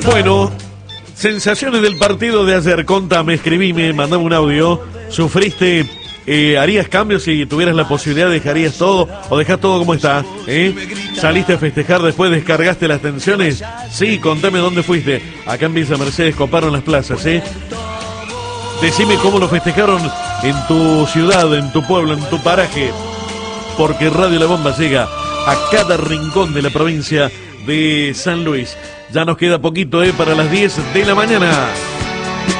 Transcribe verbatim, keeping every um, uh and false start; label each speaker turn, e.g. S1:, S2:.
S1: Bueno, sensaciones del partido de ayer. Contame, escribime, mandame un audio. ¿Sufriste? Eh, ¿Harías cambios si tuvieras la posibilidad? ¿Dejarías todo o dejás todo como está? ¿Eh? ¿Saliste a festejar después? ¿Descargaste las tensiones? Sí, contame dónde fuiste. Acá en Villa Mercedes coparon las plazas, ¿eh? Decime cómo lo festejaron en tu ciudad, en tu pueblo, en tu paraje, porque Radio La Bomba llega a cada rincón de la provincia de San Luis. Ya nos queda poquito, ¿eh? Para las diez de la mañana.